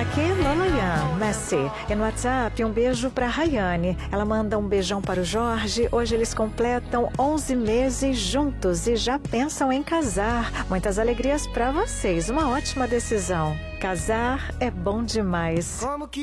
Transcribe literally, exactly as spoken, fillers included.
aqui, Loloyan, Messi. E no WhatsApp, um beijo para Rayane. Ela manda um beijão para o Jorge. Hoje eles completam onze meses juntos e já pensam em casar. Muitas alegrias para vocês. Uma ótima decisão. Casar é bom demais.